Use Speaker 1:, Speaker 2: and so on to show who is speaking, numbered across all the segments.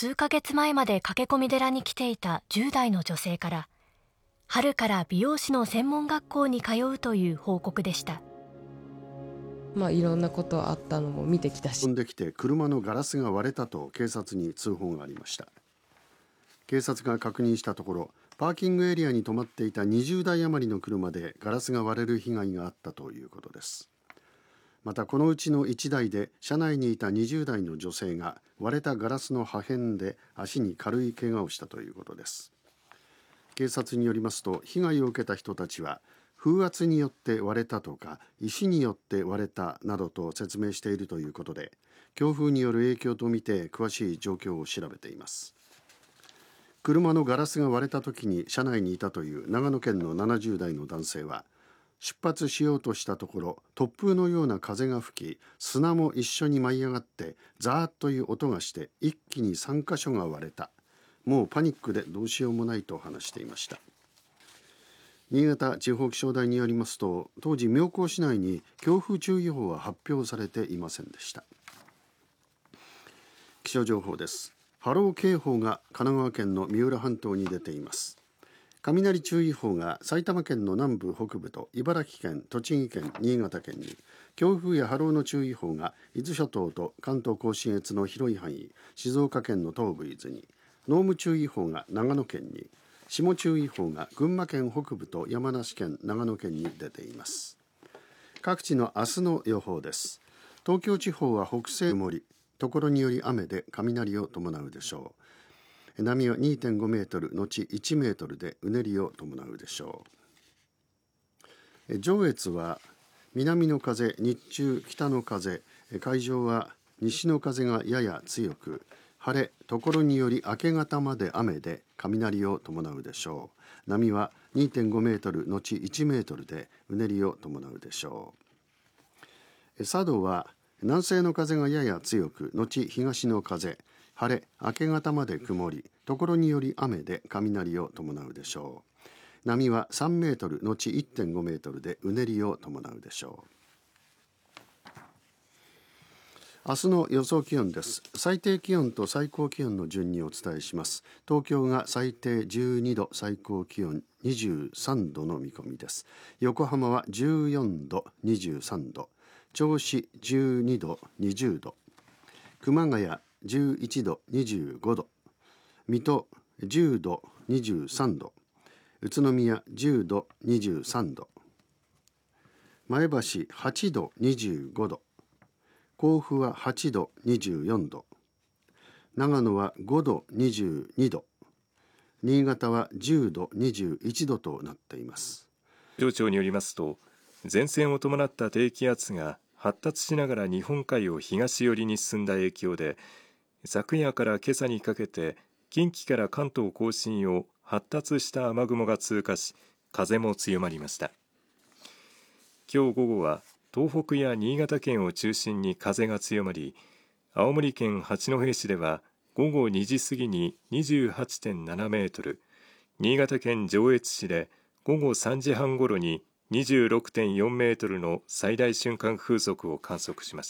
Speaker 1: 数ヶ月前まで駆け込み寺に来ていた10代の女性から、春から美容師の専門学校に通うという報告でした。
Speaker 2: いろんなことあったのも見てきたし、
Speaker 3: 飛んできて車のガラスが割れたと警察に通報がありました。警察が確認したところ、パーキングエリアに止まっていた20台余りの車でガラスが割れる被害があったということです。またこのうちの1台で車内にいた20代の女性が割れたガラスの破片で足に軽い怪我をしたということです。警察によりますと、被害を受けた人たちは風圧によって割れたとか石によって割れたなどと説明しているということで、強風による影響とみて詳しい状況を調べています。車のガラスが割れた時に車内にいたという長野県の70代の男性は、出発しようとしたところ突風のような風が吹き、砂も一緒に舞い上がってザーッという音がして一気に3カ所が割れた、もうパニックでどうしようもないと話していました。新潟地方気象台によりますと、当時妙高市内に強風注意報は発表されていませんでした。気象情報です。波浪警報が神奈川県の三浦半島に出ています。雷注意報が埼玉県の南部北部と茨城県、栃木県、新潟県に、強風や波浪の注意報が伊豆諸島と関東甲信越の広い範囲、静岡県の東部伊豆に、濃霧注意報が長野県に、霜注意報が群馬県北部と山梨県、長野県に出ています。各地の明日の予報です。東京地方は北西曇り、ところにより雨で雷を伴うでしょう。波は 2.5 メートル後1メートルでうねりを伴うでしょう。上越は南の風、日中北の風、海上は西の風がやや強く、晴れ、ところにより明け方まで雨で雷を伴うでしょう。波は 2.5 メートル後1メートルでうねりを伴うでしょう。佐渡は南西の風がやや強く、後東の風、晴れ、明け方まで曇り、ところにより雨で雷を伴うでしょう。波は3メートル後 1.5 メートルでうねりを伴うでしょう。明日の予想気温です。最低気温と最高気温の順にお伝えします。東京が最低12度、最高気温23度の見込みです。横浜は14度、23度、銚子12度、20度、熊谷11度、25度、水戸10度、23度、宇都宮10度、23度、前橋8度、25度、甲府は8度、24度、長野は5度、22度、新潟は10度、21度となっています。
Speaker 4: 気象庁によりますと、前線を伴った低気圧が発達しながら日本海を東寄りに進んだ影響で、昨夜から今朝にかけて近畿から関東甲信を発達した雨雲が通過し、風も強まりました。今日午後は東北や新潟県を中心に風が強まり、青森県八戸市では午後2時過ぎに 28.7 メートル、新潟県上越市で午後3時半ごろに 26.4 メートルの最大瞬間風速を観測しました。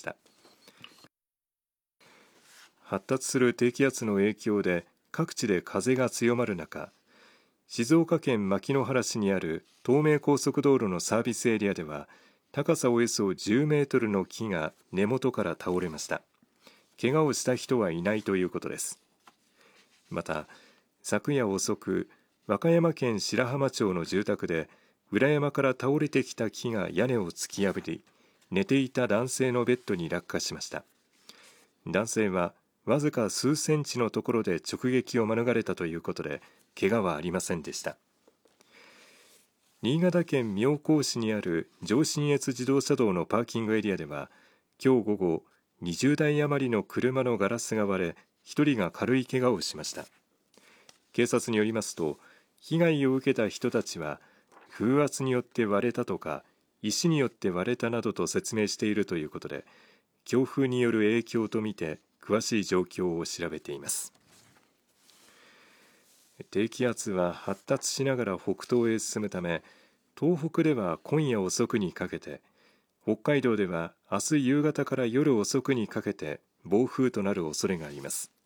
Speaker 4: 発達する低気圧の影響で各地で風が強まる中、静岡県牧之原市にある東名高速道路のサービスエリアでは、高さおよそ10メートルの木が根元から倒れました。怪我をした人はいないということです。また、昨夜遅く、和歌山県白浜町の住宅で裏山から倒れてきた木が屋根を突き破り、寝ていた男性のベッドに落下しました。男性はわずか数センチのところで直撃を免れたということで、怪我はありませんでした。新潟県妙高市にある上信越自動車道のパーキングエリアでは、今日午後20台余りの車のガラスが割れ、1人が軽い怪我をしました。警察によりますと、被害を受けた人たちは風圧によって割れたとか石によって割れたなどと説明しているということで、強風による影響とみて詳しい状況を調べています。低気圧は発達しながら北東へ進むため、東北では今夜遅くにかけて、北海道では明日夕方から夜遅くにかけて暴風となる恐れがあります。